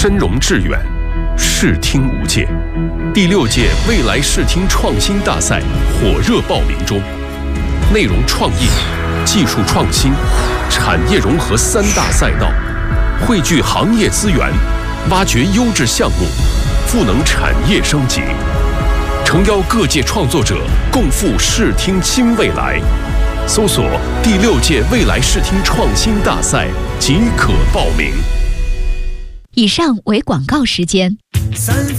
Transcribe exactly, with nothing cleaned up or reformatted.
深融致远，视听无界。第六届未来视听创新大赛火热报名中，内容创意、技术创新、产业融合三大赛道，汇聚行业资源，挖掘优质项目，赋能产业升级。诚邀各界创作者共赴视听新未来。搜索第六届未来视听创新大赛即可报名。 以上为广告时间。